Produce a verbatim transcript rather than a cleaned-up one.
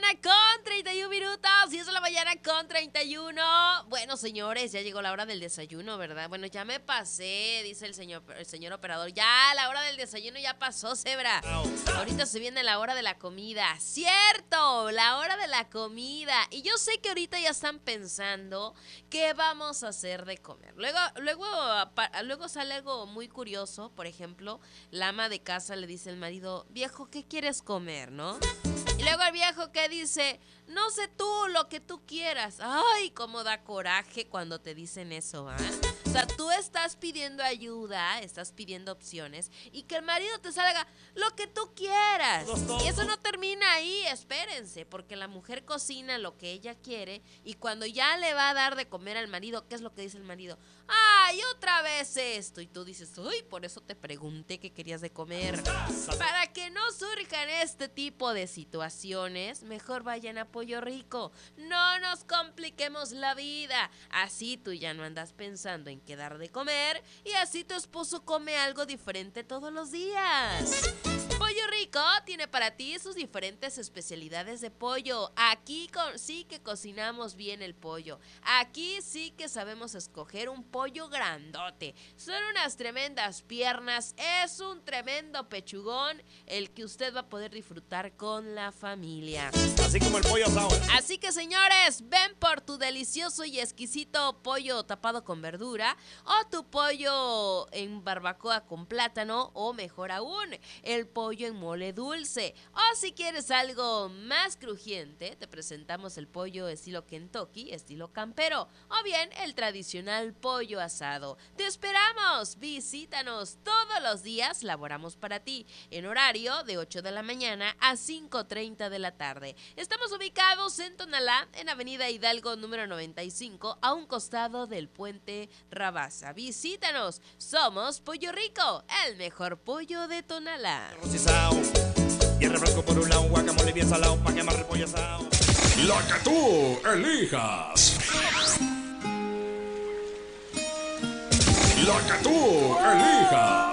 mañana con treinta y un minutos, diez de la mañana con treinta y uno. Bueno, señores, ya llegó la hora del desayuno, ¿verdad? Bueno, ya me pasé, dice el señor, el señor operador. Ya, la hora del desayuno ya pasó, cebra. Ahorita se viene la hora de la comida. ¡Cierto! La hora de la comida. Y yo sé que ahorita ya están pensando qué vamos a hacer de comer. Luego, luego, luego sale algo muy curioso. Por ejemplo, la ama de casa le dice al marido, viejo, ¿qué quieres comer, no? Y luego el viejo que dice, no sé tú, lo que tú quieras. Ay, cómo da coraje cuando te dicen eso, ¿ah? ¿eh? O sea, tú estás pidiendo ayuda, estás pidiendo opciones y que el marido te salga lo que tú quieras. Y eso no termina ahí, espérense, porque la mujer cocina lo que ella quiere y cuando ya le va a dar de comer al marido, ¿qué es lo que dice el marido? ¡Ay, otra vez esto! Y tú dices, uy, por eso te pregunté qué querías de comer. Para que no surjan este tipo de situaciones, mejor vayan a Pollo Rico. No nos compliquemos la vida. Así tú ya no andas pensando en qué dar de comer y así tu esposo come algo diferente todos los días. Pollo Rico tiene para ti sus diferentes especialidades de pollo. Aquí con, sí que cocinamos bien el pollo. Aquí sí que sabemos escoger un pollo grandote. Son unas tremendas piernas. Es un tremendo pechugón el que usted va a poder disfrutar con la familia. Así como el pollo asado, ¿eh? Así que, señores, ven por tu delicioso y exquisito pollo tapado con verdura o tu pollo en barbacoa con plátano o mejor aún, el pollo en mole dulce. O si quieres algo más crujiente, te presentamos el pollo estilo Kentucky, estilo campero o bien el tradicional pollo asado. Te esperamos, visítanos todos los días, laboramos para ti en horario de ocho de la mañana a cinco treinta de la tarde. Estamos ubicados en Tonalá, en Avenida Hidalgo número noventa y cinco, a un costado del puente Rabasa. Visítanos, somos Pollo Rico, el mejor pollo de Tonalá. Y el refresco por un lado, guacamole bien salado, pa' quemar el pollo asado. La que tú elijas. La que tú elijas.